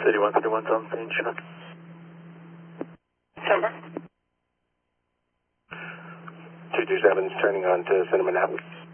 3131's on scene, check. Silver. 227's turning on to Cinnamon Ave.